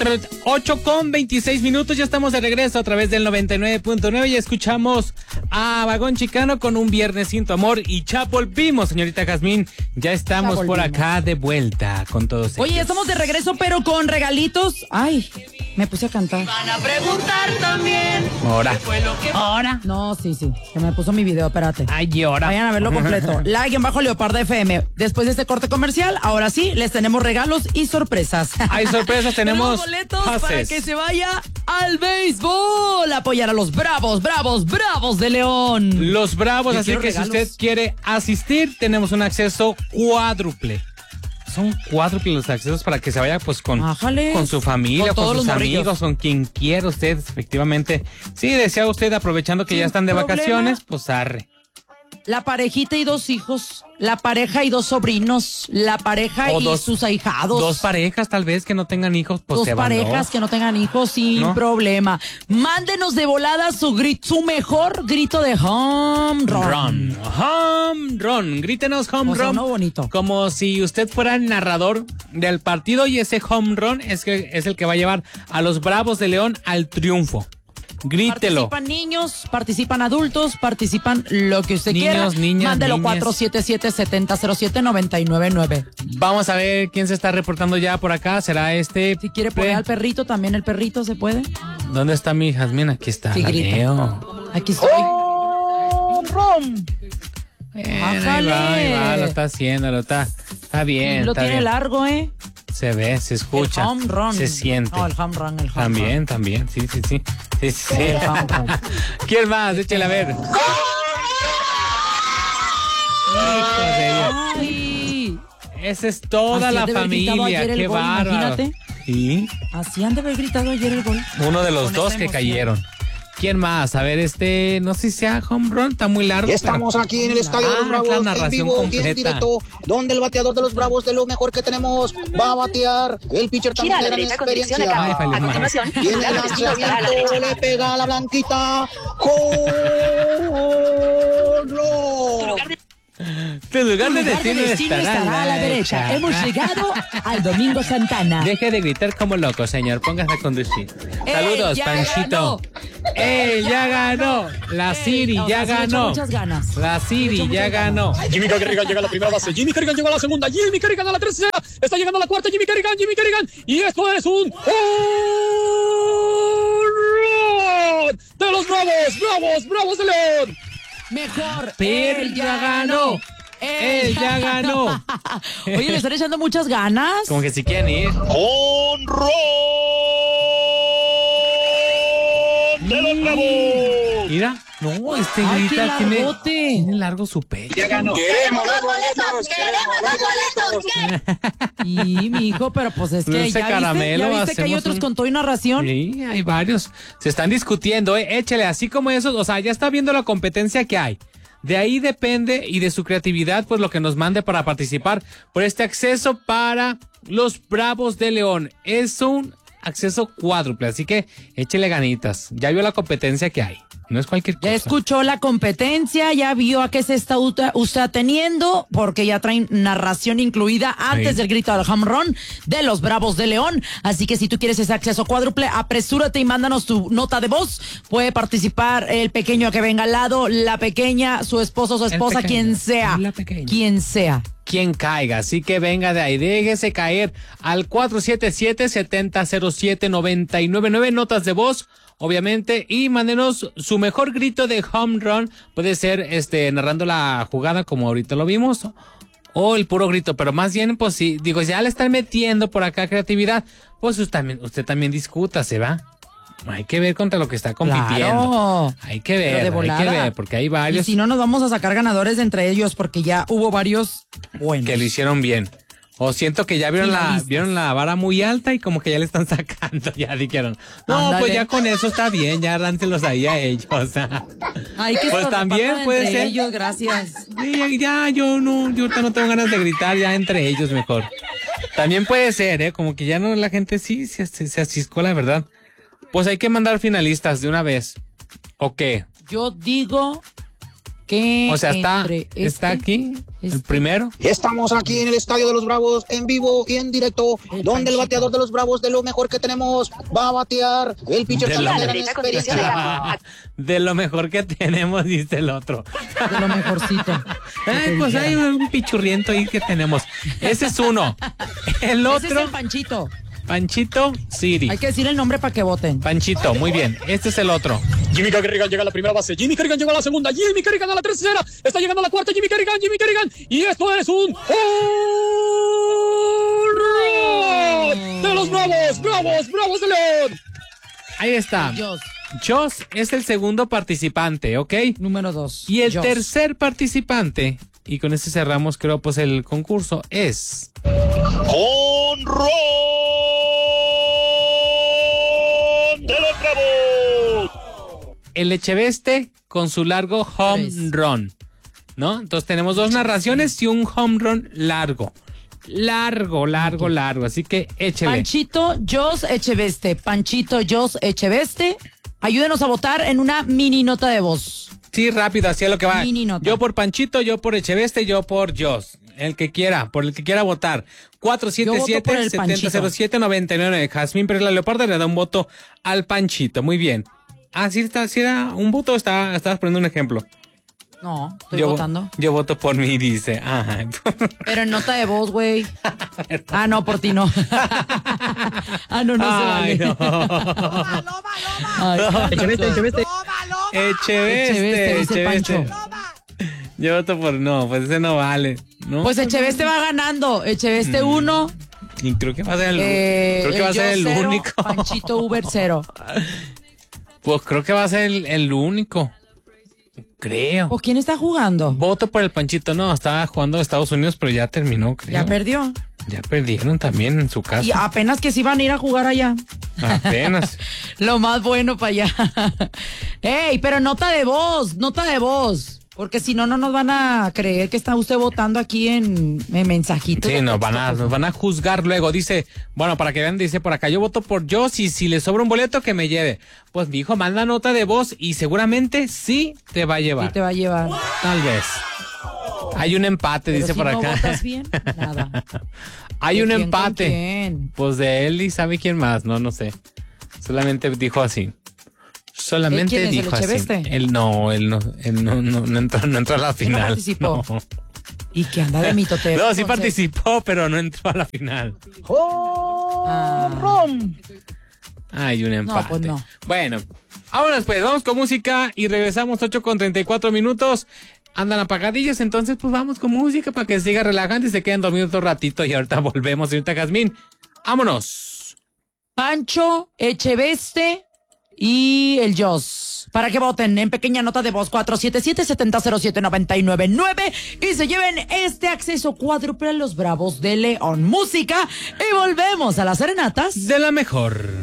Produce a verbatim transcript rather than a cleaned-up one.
ocho con veintiséis minutos, ya estamos de regreso a través del noventa y nueve punto nueve y escuchamos a Vagón Chicano con Un Viernes Sin Tu Amor y ya volvimos, señorita Jazmín, ya estamos ya por acá de vuelta con todos Oye, ellos. estamos de regreso pero con regalitos. Ay, me puse a cantar. Van a preguntar también. Ahora. Ahora. No, sí, sí, que me puso mi video, espérate. Ay, ahora. Vayan a verlo completo. La guión bajo Leoparda F M. Después de este corte comercial, ahora sí, les tenemos regalos y sorpresas. Hay sorpresas, tenemos boletos pases para que se vaya al béisbol, apoyar a los bravos, bravos, bravos de León. Los bravos, Yo así que regalos. si usted quiere asistir, tenemos un acceso cuádruple. Son cuádruples los accesos para que se vaya pues con, con su familia, con, con todos sus los amigos, morrillos. con quien quiera usted, efectivamente. Si desea usted, aprovechando que Sin ya están de problema. vacaciones, pues arre. La parejita y dos hijos, la pareja y dos sobrinos, la pareja O y dos- sus ahijados. Dos parejas tal vez que no tengan hijos, pues Dos se van parejas dos. que no tengan hijos sin ¿No? problema. Mándenos de volada su grito, su mejor grito de home run. Run. Home run. Grítenos home O sea, run. uno bonito. Como si usted fuera el narrador del partido y ese home run es, que, es el que va a llevar a los Bravos de León al triunfo. Grítelo. Participan niños, participan adultos, participan lo que usted Niños, quiera. niñas, Mándelo niñas. cuatro siete siete, siete cero siete, nueve nueve nueve. Vamos a ver quién se está reportando ya por acá. ¿Será este? Si quiere poner al perrito, también el perrito se puede. ¿Dónde está mi Jazmín? Aquí está. Sí, la grita. veo. Aquí estoy. ¡Oh, ron! Bien, ahí Ájale. va, ahí va, lo está haciendo, lo está. Está bien. Lo está tiene bien. largo, ¿eh? Se ve, se escucha. El home run. Se siente. No, el home run, el home También, run. también. Sí, sí, sí. Sí, sí, sí. El home run. ¿Quién más? Échale a ver. Hijo de Dios. Ay, Esa es toda Así la han de haber gritado familia. ayer el Qué gol, bárbaro. imagínate. Sí. así han de haber gritado ayer el gol. Uno de los Con dos esa que emoción. cayeron. ¿Quién más? A ver, este, no sé si sea home run, está muy largo. Ya estamos pero- aquí en el Estadio de Ah, los Bravos, la en narración vivo y en completa. directo, donde el bateador de los Bravos, de lo mejor que tenemos, va a batear. El pitcher Gira también a la de gran derecha con dirección de experiencia. Ay, campo. vale, A madre. continuación, Y en el la derecha a la lanzamiento derecha. le pega a la blanquita. ¡Jonrón! Tu lugar de Tu lugar de destino destino estará, estará a la derecha. Hemos llegado al Domingo Santana. Deje de gritar como loco, señor. Póngase a conducir. Saludos, ya Panchito. ganó! ¡Ey, ya ganó! La Siri o ya sea, sí le echó ganó. muchas ganas. La Le Siri echó ya muchas ganó. Jimmy Carrigan llega a la primera base, Jimmy Carrigan llega a la segunda, Jimmy Carrigan a la tercera, está llegando a la cuarta, Jimmy Carrigan, Jimmy Carrigan, y esto es un home run de los Bravos, Bravos, Bravos de León. Mejor. Pero él ya ganó. Él ya ganó. Oye, le están echando muchas ganas. Como que si quieren ir. Home run de los Bravos. Mira. No, este Ay, qué grita, tiene, largote. tiene largo su pecho. Queremos los boletos, queremos los boletos. Y mi hijo, pero pues es que Dulce ya caramelo, viste, ya viste que hay hacemos otros un- con todo y narración. Sí, hay varios. Se están discutiendo, ¿eh? Échale, así como esos, o sea, ya está viendo la competencia que hay. De ahí depende y de su creatividad, pues lo que nos mande para participar por este acceso para los Bravos de León. Es un acceso cuádruple, así que échele ganitas. Ya vio la competencia que hay. No es cualquier cosa. Ya escuchó la competencia, ya vio a qué se está uta- usted ateniendo, porque ya traen narración incluida antes Sí. del grito del home run de los Bravos de León. Así que si tú quieres ese acceso cuádruple, apresúrate y mándanos tu nota de voz. Puede participar el pequeño que venga al lado, la pequeña, su esposo, su El esposa, pequeño, quien sea. la pequeña. Quien sea. Quien caiga, así que venga de ahí, déjese caer al cuatro siete siete, siete cero cero siete, nueve nueve nueve, notas de voz, obviamente, y mándenos su mejor grito de home run, puede ser este narrando la jugada como ahorita lo vimos, o el puro grito, pero más bien, pues sí, digo, ya le están metiendo por acá creatividad, pues usted también, usted también discuta, ¿se va? Hay que ver contra lo que está compitiendo. Claro. Hay que Pero ver, de hay volada. que ver, porque hay Y varios si no, nos vamos a sacar ganadores de entre ellos, porque ya hubo varios buenos. que lo hicieron bien. O siento que ya vieron la, Finalistas. vieron la vara muy alta y como que ya le están sacando, ya dijeron. No, Ándale. pues ya con eso está bien, ya láncelos ahí a ellos. Hay que Pues se también repartan puede entre ser. ellos, gracias. Sí, ya, yo no, yo ahorita no tengo ganas de gritar, ya entre ellos mejor. También puede ser, ¿eh? Como que ya no, la gente sí se, se, se aciscó, la verdad. Pues hay que mandar finalistas de una vez. ¿O qué? Yo digo qué? O sea, está, entre está este, aquí, el este. primero. Estamos aquí en el Estadio de los Bravos, en vivo y en directo, El donde el Panchito. bateador de los Bravos, de lo mejor que tenemos, va a batear el pitcher De que lo- tiene Derecha con dirección de experiencia. campo. De lo mejor que tenemos, dice el otro. De lo mejorcito. Ay, pues hay un pichurriento ahí que tenemos. Ese es uno. El Ese es otro, el Panchito. Panchito City. Hay que decir el nombre para que voten. Panchito, muy bien. Este es el otro. Jimmy Kerrigan llega a la primera base. Jimmy Kerrigan llega a la segunda. Jimmy Kerrigan a la tercera. Está llegando a la cuarta. Jimmy Kerrigan, Jimmy Kerrigan. Y esto es un home run de los Bravos, Bravos, Bravos de León. Ahí está. Jos, Jos es el segundo participante, ¿ok? número dos. Y el Jos. tercer participante, y con este cerramos creo pues el concurso, es... ¡Honrón de los Bravos! el Echeveste con su largo home Tres. run, ¿no? Entonces tenemos dos narraciones y un home run largo. Largo, largo, largo. Así que échele. Panchito Jos Echeveste. Panchito Jos Echeveste. Ayúdenos a votar en una mini nota de voz. Sí, rápido, así es lo que va. Mini nota. Yo por Panchito, yo por Echeveste, yo por Jos. El que quiera, por el que quiera votar. cuatro siete Yo voto por siete, el siete cero cero siete, nueve nueve. Jazmín Pérez La Leoparda le da un voto al Panchito. Muy bien. Ah, sí, está, sí era un voto, está, estabas poniendo un ejemplo. No, estoy yo, votando. Yo voto por mí, dice. Ajá. Pero en nota de voz, güey. Ah, no, por ti no. Ah, no, no Ay, se vale. no. Ay, Echeveste, Echeveste. Echeveste, Echeveste, dice Echeveste. Pancho. Yo voto por no, pues ese no vale. ¿No? Pues Echeveste va ganando. Echeveste uno. Y creo que va a ser el, Eh, creo que va a ser Jos el cero, único. Panchito Uber cero. Pues creo que va a ser el, el único. Creo. ¿O quién está jugando? Voto por el Panchito. No, estaba jugando a Estados Unidos, pero ya terminó, creo. Ya perdió. Ya perdieron también en su casa. Y apenas que sí van a ir a jugar allá. Apenas. Lo más bueno para allá. Ey, pero nota de voz, nota de voz. Porque si no, no nos van a creer que está usted votando aquí en, en mensajitos. Sí, de nos texto, van a, por nos favor. van a juzgar luego. Dice, bueno, para que vean, dice por acá, yo voto por Jos y si le sobra un boleto que me lleve. Pues mi hijo manda nota de voz y seguramente sí te va a llevar. Sí te va a llevar. Tal vez. Hay un empate, Pero dice si por no acá. votas bien, nada. Hay ¿De un quién con empate. quién? Pues de él y sabe quién más, no, no sé. Solamente dijo así. Solamente ¿Él quién es, el dijo así. Echeveste? Él no, él no, él no, no, no entró, no entró a la final. participó? No. Y que anda de mitotero. No, sí entonces. participó, pero no entró a la final. ¡Home Hay un empate. pues no. Bueno, vámonos pues, vamos con música y regresamos ocho con treinta y cuatro minutos. Andan apagadillos, entonces pues vamos con música para que siga relajando y se queden dormidos otro ratito y ahorita volvemos, señorita Jazmín. ¡Vámonos! Pancho, Echeveste y el Jos. Para que voten en pequeña nota de voz cuatro siete siete, siete cero siete, nueve nueve nueve y se lleven este acceso cuádruple a los Bravos de León. Música y volvemos a las serenatas. De la mejor.